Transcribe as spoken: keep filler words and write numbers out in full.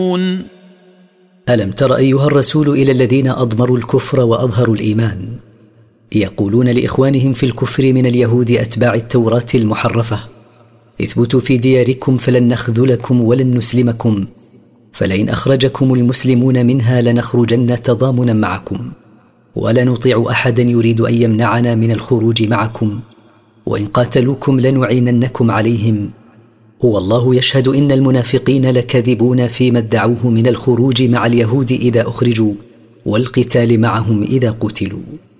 ألم تر أيها الرسول إلى الذين أضمروا الكفر وأظهروا الإيمان يقولون لإخوانهم في الكفر من اليهود أتباع التوراة المحرفة: اثبتوا في دياركم فلن نخذلكم ولن نسلمكم، فلئن أخرجكم المسلمون منها لنخرجن تضامنا معكم، ولا نطيع أحدا يريد أن يمنعنا من الخروج معكم، وإن قاتلوكم لنعيننكم عليهم، هو الله يشهد إن المنافقين لكاذبون فيما ادعوه من الخروج مع اليهود إذا أخرجوا والقتال معهم إذا قتلوا.